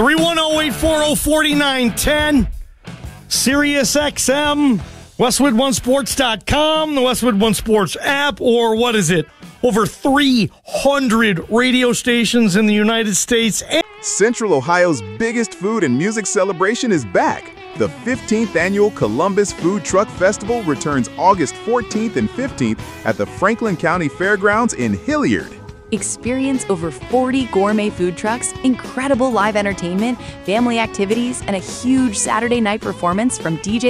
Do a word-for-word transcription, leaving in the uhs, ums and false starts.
three one zero, eight four zero, four nine one zero. Sirius X M, Westwood One Sports dot com, the Westwood One Sports app, or what is it? Over three hundred radio stations in the United States. Central Ohio's biggest food and music celebration is back. The fifteenth Annual Columbus Food Truck Festival returns August fourteenth and fifteenth at the Franklin County Fairgrounds in Hilliard. Experience over forty gourmet food trucks, incredible live entertainment, family activities, and a huge Saturday night performance from D J